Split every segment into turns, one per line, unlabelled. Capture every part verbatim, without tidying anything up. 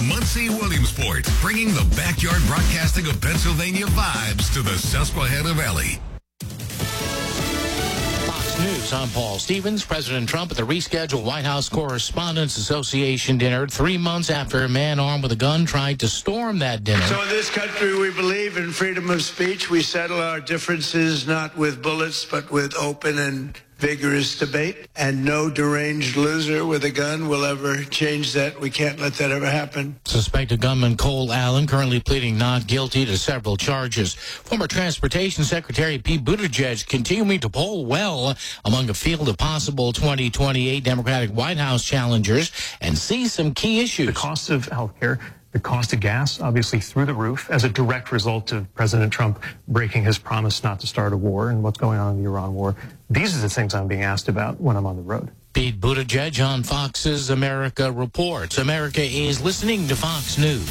Muncie Williamsport, bringing the backyard broadcasting of Pennsylvania vibes to the Susquehanna Valley.
Fox News, I'm Paul Stevens. President Trump at the rescheduled White House Correspondents Association dinner three months after a man armed with a gun tried to storm that dinner.
So in this country, we believe in freedom of speech. We settle our differences not with bullets, but with open and vigorous debate, and no deranged loser with a gun will ever change that. We can't let that ever happen.
Suspected gunman Cole Allen currently pleading not guilty to several charges. Former Transportation Secretary Pete Buttigieg continuing to poll well among a field of possible twenty twenty-eight Democratic White House challengers and sees some key issues.
The cost of health care, the cost of gas, obviously through the roof as a direct result of President Trump breaking his promise not to start a war and what's going on in the Iran war. These are the things I'm being asked about when I'm on the road.
Pete Buttigieg on Fox's America Reports. America is listening to Fox News.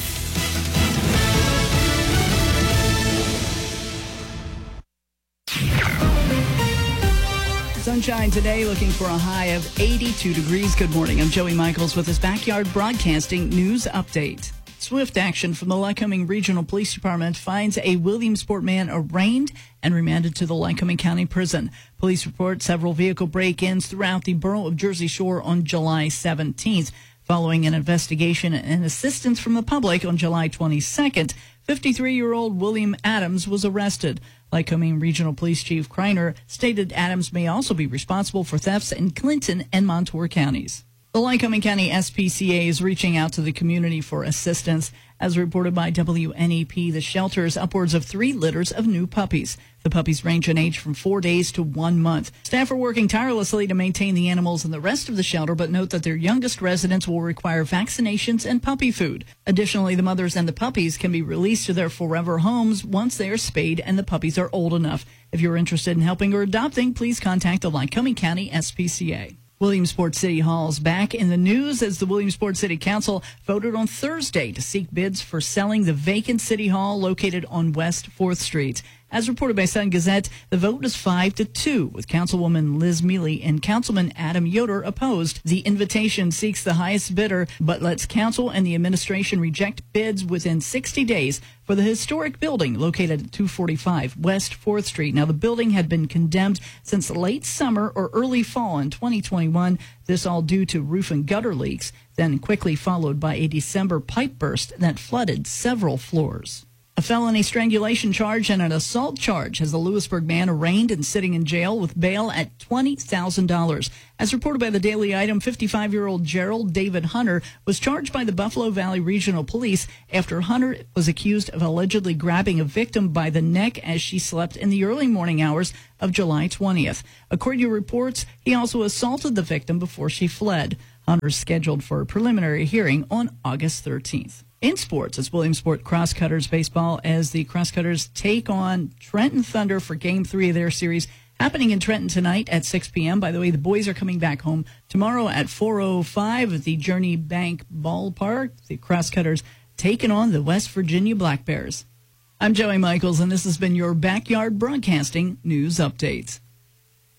Sunshine today, looking for a high of eighty-two degrees. Good morning. I'm Joey Michaels with this Backyard Broadcasting News Update. Swift action from the Lycoming Regional Police Department finds a Williamsport man arraigned and remanded to the Lycoming County Prison. Police report several vehicle break-ins throughout the borough of Jersey Shore on July seventeenth. Following an investigation and assistance from the public on July twenty-second, fifty-three-year-old William Adams was arrested. Lycoming Regional Police Chief Kreiner stated Adams may also be responsible for thefts in Clinton and Montour counties. The Lycoming County S P C A is reaching out to the community for assistance. As reported by W N E P, the shelter is upwards of three litters of new puppies. The puppies range in age from four days to one month. Staff are working tirelessly to maintain the animals and the rest of the shelter, but note that their youngest residents will require vaccinations and puppy food. Additionally, the mothers and the puppies can be released to their forever homes once they are spayed and the puppies are old enough. If you're interested in helping or adopting, please contact the Lycoming County S P C A. Williamsport City Hall is back in the news as the Williamsport City Council voted on Thursday to seek bids for selling the vacant City Hall located on West fourth Street. As reported by Sun Gazette, the vote is five to two, with Councilwoman Liz Mealy and Councilman Adam Yoder opposed. The invitation seeks the highest bidder, but lets council and the administration reject bids within sixty days for the historic building located at two forty-five West fourth Street. Now, the building had been condemned since late summer or early fall in twenty twenty-one. This all due to roof and gutter leaks, then quickly followed by a December pipe burst that flooded several floors. A felony strangulation charge and an assault charge has the Lewisburg man arraigned and sitting in jail with bail at twenty thousand dollars. As reported by the Daily Item, fifty-five-year-old Gerald David Hunter was charged by the Buffalo Valley Regional Police after Hunter was accused of allegedly grabbing a victim by the neck as she slept in the early morning hours of July twentieth. According to reports, he also assaulted the victim before she fled. Hunter is scheduled for a preliminary hearing on August thirteenth. In sports, it's Williamsport Crosscutters baseball as the Crosscutters take on Trenton Thunder for Game three of their series, happening in Trenton tonight at six p.m. By the way, the boys are coming back home tomorrow at four oh five at the Journey Bank Ballpark. The Crosscutters taking on the West Virginia Black Bears. I'm Joey Michaels, and this has been your Backyard Broadcasting News Update.